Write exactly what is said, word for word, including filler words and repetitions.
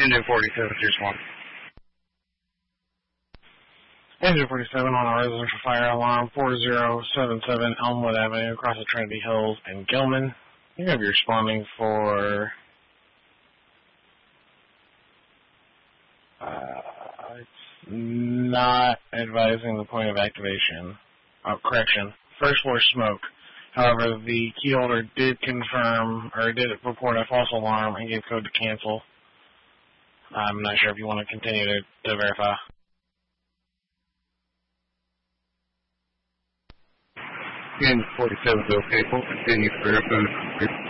Engine forty-seven, here's one. Engine forty-seven on a residential fire alarm four zero seven seven Elmwood Avenue across the Trinity Hills and Gilman. You're going to be responding for uh, it's not advising the point of activation. Oh, correction. First floor smoke. However, the key holder did confirm or did report a false alarm and gave code to cancel. I'm not sure if you want to continue to, to verify. Engine forty-seven is okay. We'll continue to verify.